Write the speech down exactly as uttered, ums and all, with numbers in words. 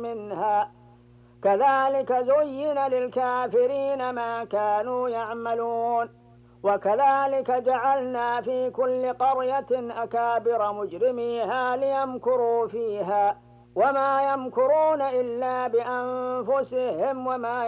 منها كذلك زين للكافرين ما كانوا يعملون وكذلك جعلنا في كل قرية أكابر مجرميها ليمكروا فيها وما يمكرون إلا بأنفسهم وما